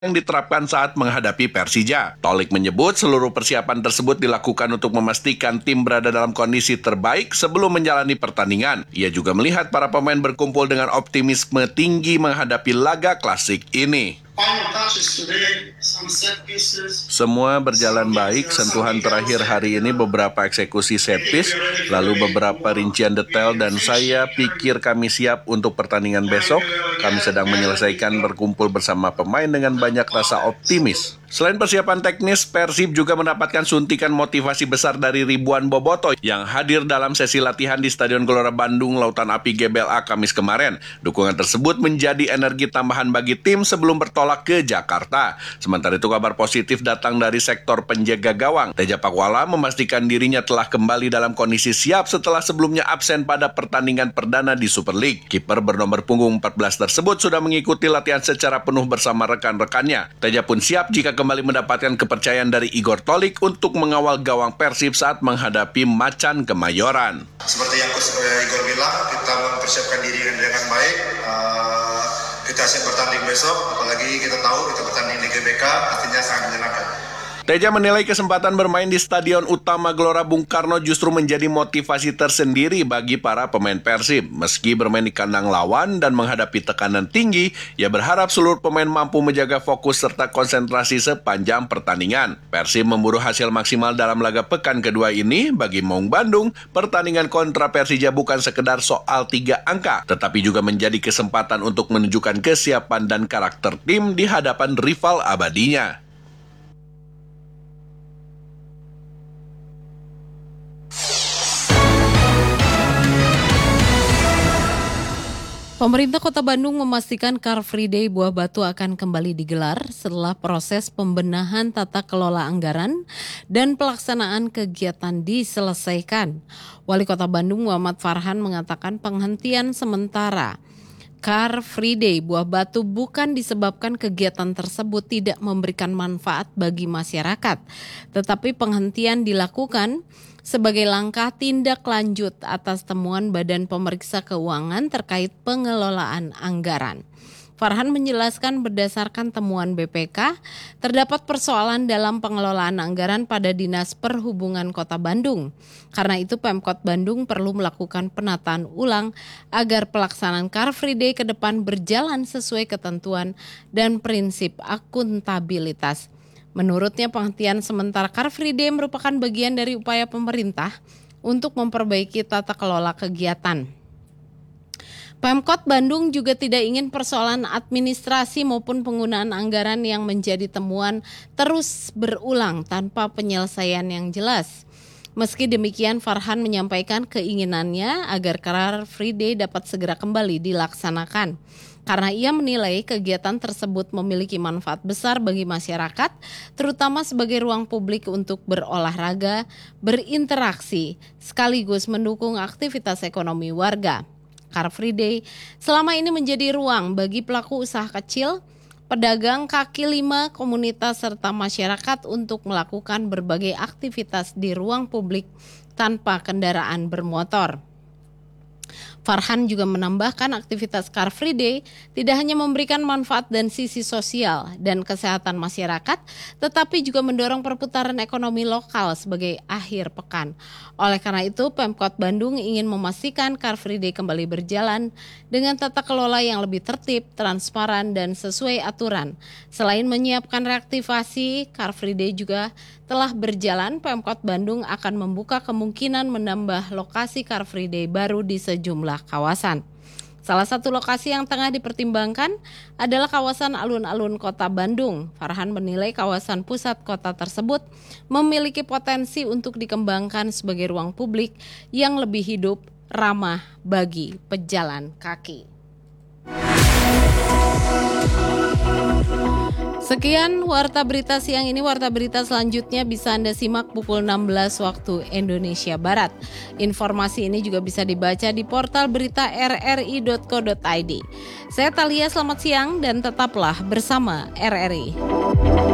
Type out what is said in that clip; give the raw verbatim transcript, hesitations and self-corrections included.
yang diterapkan saat menghadapi Persija. Tolik menyebut seluruh persiapan tersebut dilakukan untuk memastikan tim berada dalam kondisi terbaik sebelum menjalani pertandingan. Ia juga melihat para pemain berkumpul dengan optimisme tinggi menghadapi laga klasik ini. Semua berjalan baik, sentuhan terakhir hari ini beberapa eksekusi set piece, lalu beberapa rincian detail, dan saya pikir kami siap untuk pertandingan besok. Kami sedang menyelesaikan berkumpul bersama pemain dengan banyak rasa optimis. Selain persiapan teknis, Persib juga mendapatkan suntikan motivasi besar dari ribuan bobotoh yang hadir dalam sesi latihan di Stadion Gelora Bandung Lautan Api G B L A Kamis kemarin. Dukungan tersebut menjadi energi tambahan bagi tim sebelum bertolak ke Jakarta. Sementara itu kabar positif datang dari sektor penjaga gawang. Teja Pakuala memastikan dirinya telah kembali dalam kondisi siap setelah sebelumnya absen pada pertandingan perdana di Super League. Kiper bernomor punggung empat belas tersebut sudah mengikuti latihan secara penuh bersama rekan-rekannya. Teja pun siap jika kembali mendapatkan kepercayaan dari Igor Tolik untuk mengawal gawang Persib saat menghadapi Macan Kemayoran. Seperti yang Coach Igor bilang, kita mempersiapkan diri dengan baik. Uh, kita siap bertanding besok, apalagi kita tahu kita bertanding di G B K, artinya sangat menyenangkan. Teja menilai kesempatan bermain di Stadion Utama Gelora Bung Karno justru menjadi motivasi tersendiri bagi para pemain Persib. Meski bermain di kandang lawan dan menghadapi tekanan tinggi, ia berharap seluruh pemain mampu menjaga fokus serta konsentrasi sepanjang pertandingan. Persib memburu hasil maksimal dalam laga pekan kedua ini. Bagi Maung Bandung, pertandingan kontra Persija bukan sekedar soal tiga angka, tetapi juga menjadi kesempatan untuk menunjukkan kesiapan dan karakter tim di hadapan rival abadinya. Pemerintah Kota Bandung memastikan Car Free Day Buah Batu akan kembali digelar setelah proses pembenahan tata kelola anggaran dan pelaksanaan kegiatan diselesaikan. Wali Kota Bandung Muhammad Farhan mengatakan penghentian sementara Car Free Day Buah Batu bukan disebabkan kegiatan tersebut tidak memberikan manfaat bagi masyarakat, tetapi penghentian dilakukan sebagai langkah tindak lanjut atas temuan Badan Pemeriksa Keuangan terkait pengelolaan anggaran. Farhan menjelaskan berdasarkan temuan B P K, terdapat persoalan dalam pengelolaan anggaran pada Dinas Perhubungan Kota Bandung. Karena itu Pemkot Bandung perlu melakukan penataan ulang agar pelaksanaan Car Free Day ke depan berjalan sesuai ketentuan dan prinsip akuntabilitas. Menurutnya penghentian sementara Car Free Day merupakan bagian dari upaya pemerintah untuk memperbaiki tata kelola kegiatan. Pemkot Bandung juga tidak ingin persoalan administrasi maupun penggunaan anggaran yang menjadi temuan terus berulang tanpa penyelesaian yang jelas. Meski demikian, Farhan menyampaikan keinginannya agar Car Free Day dapat segera kembali dilaksanakan. Karena ia menilai kegiatan tersebut memiliki manfaat besar bagi masyarakat, terutama sebagai ruang publik untuk berolahraga, berinteraksi, sekaligus mendukung aktivitas ekonomi warga. Car Free Day selama ini menjadi ruang bagi pelaku usaha kecil, pedagang kaki lima, komunitas, serta masyarakat untuk melakukan berbagai aktivitas di ruang publik tanpa kendaraan bermotor. Farhan juga menambahkan aktivitas Car Free Day tidak hanya memberikan manfaat dan sisi sosial dan kesehatan masyarakat, tetapi juga mendorong perputaran ekonomi lokal sebagai akhir pekan. Oleh karena itu, Pemkot Bandung ingin memastikan Car Free Day kembali berjalan dengan tata kelola yang lebih tertib, transparan, dan sesuai aturan. Selain menyiapkan reaktivasi, Car Free Day juga telah berjalan, Pemkot Bandung akan membuka kemungkinan menambah lokasi Car Free Day baru di sejumlah kawasan. Salah satu lokasi yang tengah dipertimbangkan adalah kawasan alun-alun Kota Bandung. Farhan menilai kawasan pusat kota tersebut memiliki potensi untuk dikembangkan sebagai ruang publik yang lebih hidup, ramah bagi pejalan kaki. Sekian Warta Berita siang ini. Warta Berita selanjutnya bisa Anda simak pukul enam belas waktu Indonesia Barat. Informasi ini juga bisa dibaca di portal berita r r i dot co dot i d. Saya Thalia, selamat siang dan tetaplah bersama R R I.